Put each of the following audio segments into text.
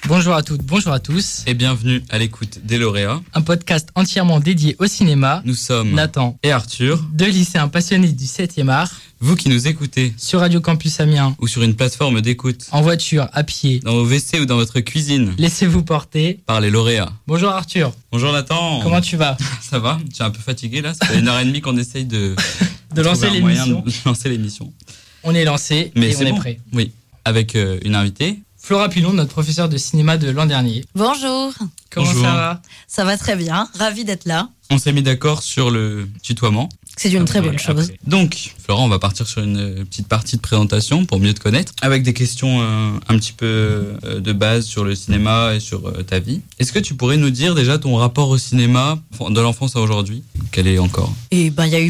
Bonjour à toutes, bonjour à tous. Et bienvenue à l'écoute des lauréats. Un podcast entièrement dédié au cinéma. Nous sommes Nathan et Arthur, deux lycéens passionnés du 7e art. Vous qui nous écoutez Sur Radio Campus Amiens, ou sur une plateforme d'écoute, en voiture, à pied, dans vos WC ou dans votre cuisine, laissez-vous porter par les lauréats. Bonjour Arthur. Bonjour Nathan. Comment tu vas? Ça va? Je suis un peu fatigué là, ça fait 1h30 qu'on essaye de lancer trouver un moyen l'émission. de lancer l'émission. On est lancé Mais et c'est on bon. est prêt. Oui, avec une invitée. Flora Pilon, notre professeure de cinéma de l'an dernier. Bonjour, Comment Bonjour. ça va? ça va très bien, ravie d'être là. On s'est mis d'accord sur le tutoiement. C'est une très bonne chose. Après. Donc, Flora, on va partir sur une petite partie de présentation pour mieux te connaître, avec des questions un petit peu de base sur le cinéma et sur ta vie. Est-ce que tu pourrais nous dire déjà ton rapport au cinéma de l'enfance à aujourd'hui? Quel est encore? Et il y a eu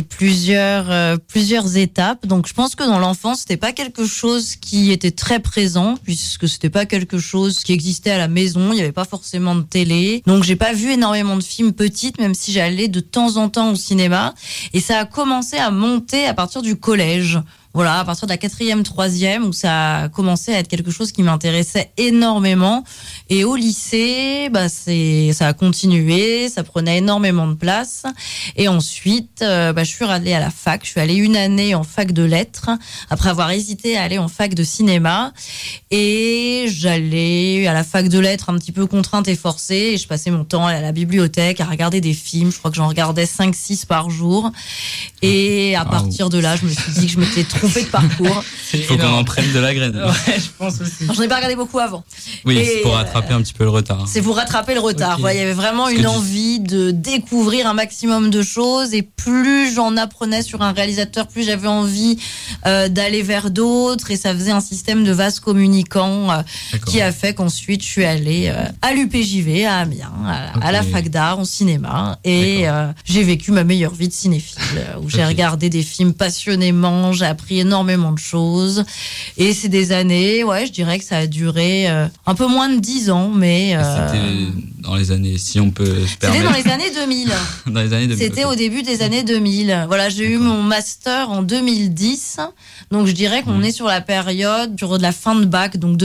plusieurs étapes. Donc je pense que dans l'enfance, c'était pas quelque chose qui était très présent, puisque c'était pas quelque chose qui existait à la maison. Il y avait pas forcément de télé. Donc j'ai pas vu énormément de films petites, même si j'allais de temps en temps au cinéma. Et ça a commencé à monter à partir du collège. Voilà, à partir de la 4e, 3e, où ça a commencé à être quelque chose qui m'intéressait énormément. Et au lycée, ça a continué, ça prenait énormément de place. Et ensuite, je suis allée à la fac. Je suis allée une année en fac de lettres, après avoir hésité à aller en fac de cinéma. Et j'allais à la fac de lettres un petit peu contrainte et forcée. Et je passais mon temps à aller à la bibliothèque, à regarder des films. Je crois que j'en regardais 5-6 par jour. Et à partir de là, je me suis dit que je m'étais trompée de parcours. Il faut qu'on en prenne de la graine. Ouais, je pense aussi. Alors, j'en ai pas regardé beaucoup avant. Oui, Et, c'est pour rattraper un petit peu le retard. C'est pour rattraper le retard. Ok. Voilà, il y avait vraiment une envie de découvrir un maximum de choses, et plus j'en apprenais sur un réalisateur, plus j'avais envie d'aller vers d'autres, et ça faisait un système de vase communicant D'accord. qui a fait qu'ensuite je suis allée à l'UPJV à Amiens, à la fac d'art, au cinéma, et j'ai vécu ma meilleure vie de cinéphile, où j'ai regardé des films passionnément, j'ai appris énormément de choses, et c'est des années, je dirais que ça a duré un peu moins de 10 ans, mais C'était dans les années, si on peut se c'était permettre. dans les années 2000. Dans les années 2000. C'était ok. au début des années 2000. Voilà, j'ai eu mon master en 2010. Donc je dirais qu'on est sur la période de la fin de bac, donc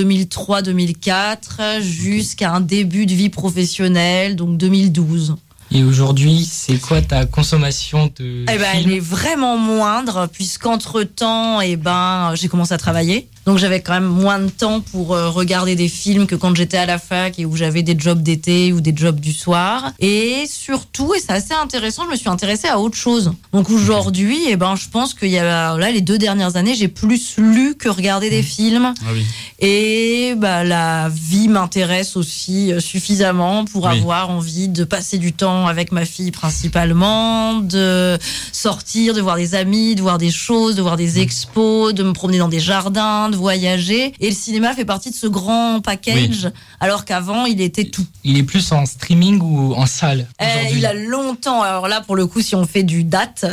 2003-2004, jusqu'à un début de vie professionnelle, donc 2012. Et aujourd'hui, c'est quoi ta consommation de Elle films? est vraiment moindre, puisqu'entre-temps, j'ai commencé à travailler. Donc j'avais quand même moins de temps pour regarder des films que quand j'étais à la fac, et où j'avais des jobs d'été ou des jobs du soir. Et surtout, et c'est assez intéressant, je me suis intéressée à autre chose. Donc aujourd'hui, je pense qu'il y a là les 2 dernières années, j'ai plus lu que regardé des films. Ah oui. Et la vie m'intéresse aussi suffisamment pour avoir envie de passer du temps avec ma fille principalement, de sortir, de voir des amis, de voir des choses, de voir des expos, de me promener dans des jardins, de voyager. Et le cinéma fait partie de ce grand package, alors qu'avant, il était tout. Il est plus en streaming ou en salle aujourd'hui? Il a longtemps, alors là pour le coup si on fait du date,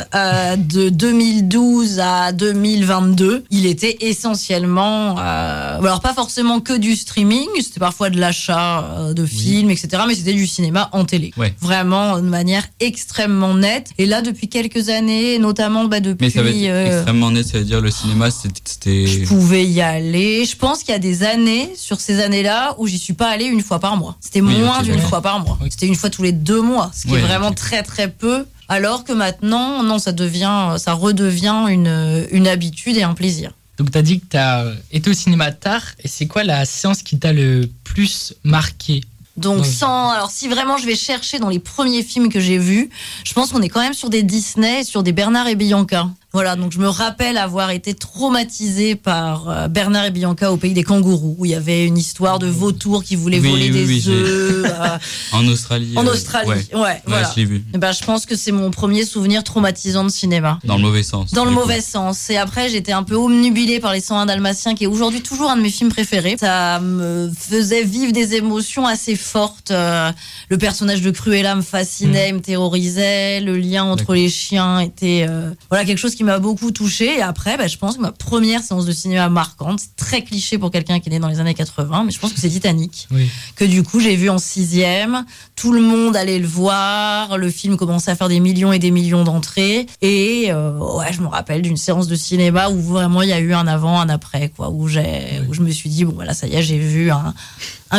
de 2012 à 2022, il était essentiellement, alors pas forcément que du streaming, c'était parfois de l'achat de films, etc. Mais c'était du cinéma en télé. Ouais. Vraiment de manière extrêmement nette. Et là depuis quelques années, notamment depuis... Mais ça va être extrêmement net, ça veut dire le cinéma, c'était... Je pouvais y aller. Je pense qu'il y a des années, sur ces années-là, où j'y suis pas allée une fois par mois. C'était moins d'une fois par mois. C'était une fois tous les 2 mois, ce qui est vraiment très très peu. Alors que maintenant, non, ça redevient une habitude et un plaisir. Donc, tu as dit que tu as été au cinéma tard. Et c'est quoi la séance qui t'a le plus marqué? Donc alors si vraiment je vais chercher dans les premiers films que j'ai vus, je pense qu'on est quand même sur des Disney, sur des Bernard et Bianca. Voilà, donc je me rappelle avoir été traumatisée par Bernard et Bianca au pays des kangourous, où il y avait une histoire de vautours qui voulaient voler des œufs. En Australie. En Australie, voilà. Je l'ai vu. Et je pense que c'est mon premier souvenir traumatisant de cinéma. Dans le mauvais sens. Dans le mauvais sens. Et après, j'étais un peu omnubilée par les 101 Dalmatiens, qui est aujourd'hui toujours un de mes films préférés. Ça me faisait vivre des émotions assez fortes. Le personnage de Cruella me fascinait, me terrorisait. Le lien entre les chiens était quelque chose qui m'a beaucoup touchée. Et après, je pense que ma première séance de cinéma marquante, c'est très cliché pour quelqu'un qui est né dans les années 80, mais je pense que c'est Titanic. Oui. Que du coup, j'ai vu en 6e. Tout le monde allait le voir. Le film commençait à faire des millions et des millions d'entrées. Et je me rappelle d'une séance de cinéma où vraiment il y a eu un avant, un après, où je me suis dit, bon, voilà, ça y est, j'ai vu un